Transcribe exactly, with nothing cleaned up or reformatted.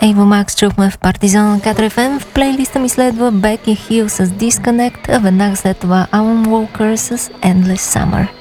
Ava Max чухме в Партизан на Катър Еф Ем. В плейлиста ми следва Becky Hill с Disconnect, а веднага след това Alan Walker с Endless Summer.